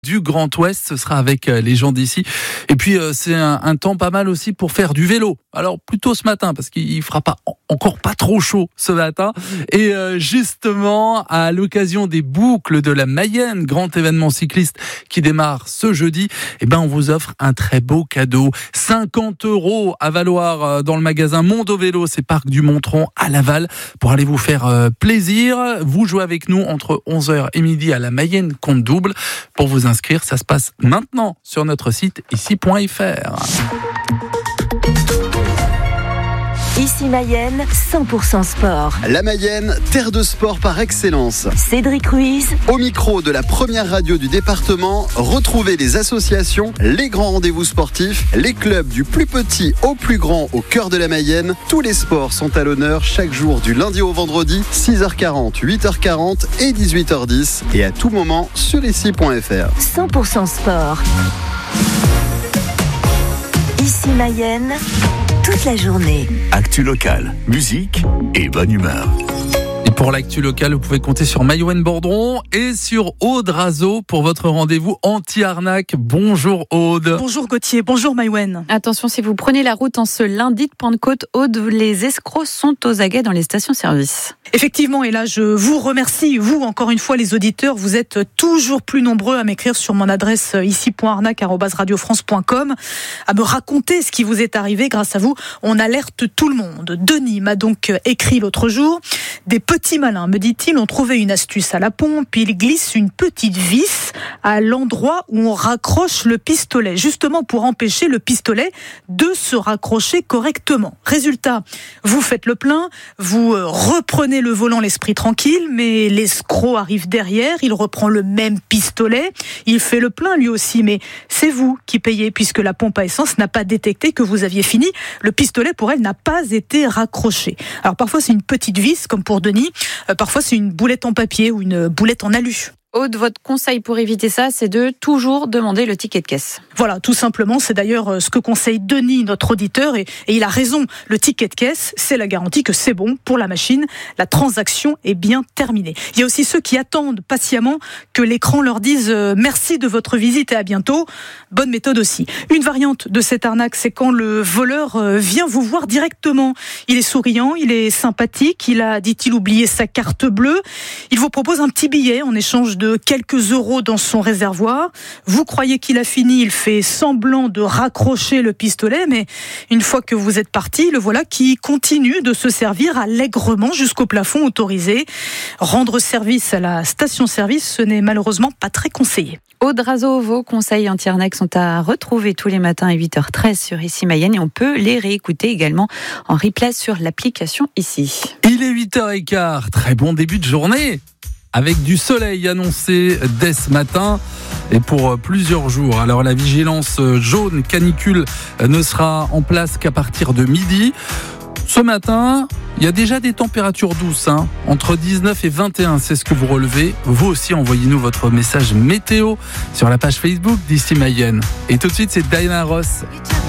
du Grand Ouest, ce sera avec les gens d'ici. Et puis c'est un temps pas mal aussi pour faire du vélo. Alors plutôt ce matin parce qu'il fera encore pas trop chaud ce matin. Et justement à l'occasion des boucles de la Mayenne, grand événement cycliste qui démarre ce jeudi, on vous offre un très beau cadeau. 50 € à valoir dans le magasin Mondo Vélo, c'est Parc du Montron à Laval, pour aller vous faire plaisir. Vous jouez avec nous entre 11h et midi à la Mayenne compte double. Pour vous inscrire, ça se passe maintenant sur notre site ici.fr. Ici Mayenne, 100% sport. La Mayenne, terre de sport par excellence. Cédric Ruiz. Au micro de la première radio du département, retrouvez les associations, les grands rendez-vous sportifs, les clubs du plus petit au plus grand au cœur de la Mayenne. Tous les sports sont à l'honneur chaque jour du lundi au vendredi, 6h40, 8h40 et 18h10. Et à tout moment sur ici.fr. 100% sport. Ici Mayenne, toute la journée. Actu locale, musique et bonne humeur. Et pour l'actu locale, vous pouvez compter sur Maïwen Bordron et sur Aude Razo pour votre rendez-vous anti-arnaque. Bonjour Aude. Bonjour Gauthier, bonjour Maïwen. Attention, si vous prenez la route en ce lundi de Pentecôte, Aude, les escrocs sont aux aguets dans les stations-service. Effectivement, et là je vous remercie, vous encore une fois les auditeurs, vous êtes toujours plus nombreux à m'écrire sur mon adresse ici.arnaque@radiofrance.com, à me raconter ce qui vous est arrivé. Grâce à vous, on alerte tout le monde. Denis m'a donc écrit l'autre jour: des petits malins, me dit-il, ont trouvé une astuce à la pompe. Ils glissent une petite vis à l'endroit où on raccroche le pistolet, justement pour empêcher le pistolet de se raccrocher correctement. Résultat, vous faites le plein, vous reprenez le volant l'esprit tranquille, mais l'escroc arrive derrière, il reprend le même pistolet, il fait le plein lui aussi, mais c'est vous qui payez puisque la pompe à essence n'a pas détecté que vous aviez fini. Le pistolet pour elle n'a pas été raccroché. Alors parfois c'est une petite vis comme pour Denis, parfois c'est une boulette en papier ou une boulette en alu. Aude, votre conseil pour éviter ça, c'est de toujours demander le ticket de caisse. Voilà, tout simplement, c'est d'ailleurs ce que conseille Denis, notre auditeur, et il a raison. Le ticket de caisse, c'est la garantie que c'est bon pour la machine, la transaction est bien terminée. Il y a aussi ceux qui attendent patiemment que l'écran leur dise merci de votre visite et à bientôt. Bonne méthode aussi. Une variante de cette arnaque, c'est quand le voleur vient vous voir directement. Il est souriant, il est sympathique, il a, dit-il, oublié sa carte bleue. Il vous propose un petit billet en échange de quelques euros dans son réservoir. Vous croyez qu'il a fini, il fait semblant de raccrocher le pistolet, mais une fois que vous êtes parti, le voilà qui continue de se servir allègrement jusqu'au plafond autorisé. Rendre service à la station-service, ce n'est malheureusement pas très conseillé. Aude Razo, vos conseils anti-arnaque sont à retrouver tous les matins à 8h13 sur Ici Mayenne et on peut les réécouter également en replay sur l'application Ici. Il est 8h15, très bon début de journée avec du soleil annoncé dès ce matin et pour plusieurs jours. Alors la vigilance jaune canicule ne sera en place qu'à partir de midi. Ce matin, il y a déjà des températures douces, entre 19 et 21, c'est ce que vous relevez. Vous aussi, envoyez-nous votre message météo sur la page Facebook d'Ici Mayenne. Et tout de suite, c'est Diana Ross.